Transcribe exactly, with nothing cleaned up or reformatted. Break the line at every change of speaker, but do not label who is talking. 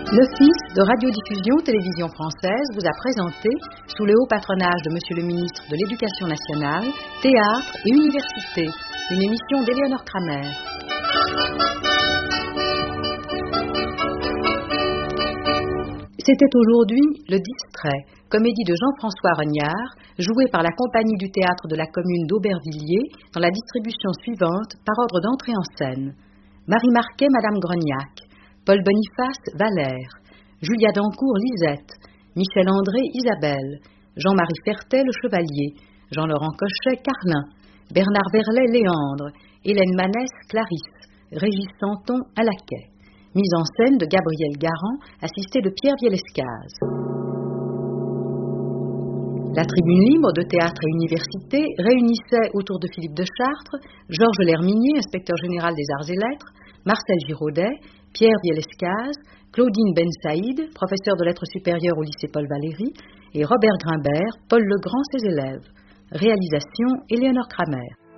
L'Office de radiodiffusion télévision française vous a présenté, sous le haut patronage de Monsieur le ministre de l'Éducation nationale, Théâtre et Université, une émission d'Éléonore Kramer. C'était aujourd'hui Le Distrait, comédie de Jean-François Rognard, jouée par la compagnie du théâtre de la commune d'Aubervilliers, dans la distribution suivante par ordre d'entrée en scène. Marie Marquet, Madame Grognac, Paul Boniface, Valère, Julia Dancourt, Lisette, Michel André, Isabelle, Jean-Marie Fertet, le Chevalier, Jean-Laurent Cochet, Carlin, Bernard Verlet, Léandre, Hélène Manès, Clarisse, Régis Santon, Alaquet. Mise en scène de Gabriel Garand, assisté de Pierre Vielescaz. La tribune libre de théâtre et université réunissait autour de Philippe de Chartres, Georges Lerminier, inspecteur général des arts et lettres, Marcel Giraudet, Pierre Vielescaz, Claudine Ben Saïd, professeur de lettres supérieures au lycée Paul Valéry, et Robert Grimbert, Paul Legrand, ses élèves. Réalisation Éléonore Kramer.